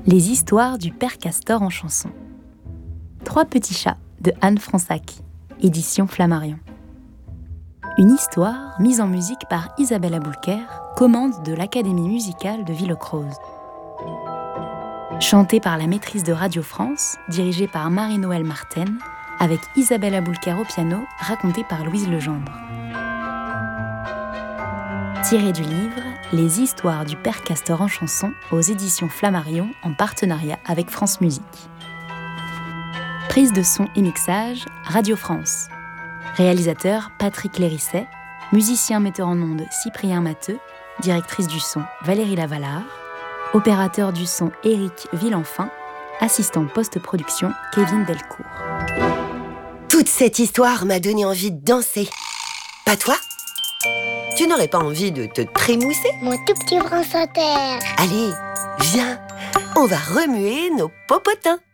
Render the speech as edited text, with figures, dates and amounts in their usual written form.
Les histoires du Père Castor en chanson. 3 petits chats de Anne Fransac, édition Flammarion. Une histoire mise en musique par Isabelle Aboulker, commande de l'Académie musicale de Villocroze. Chantée par la maîtrise de Radio France, dirigée par Marie-Noëlle Marten, avec Isabelle Aboulker au piano, racontée par Louise Legendre. Tiré du livre Les histoires du Père Castor en chanson aux éditions Flammarion en partenariat avec France Musique. Prise de son et mixage, Radio France. Réalisateur Patrick Lérisset, musicien metteur en ondes Cyprien Matteux, directrice du son Valérie Lavallard, opérateur du son Éric Villenfin, assistant post-production Kevin Delcourt. Toute cette histoire m'a donné envie de danser. Pas toi ? Tu n'aurais pas envie de te trémousser ? Mon tout petit brin sur terre. Allez, viens, on va remuer nos popotins.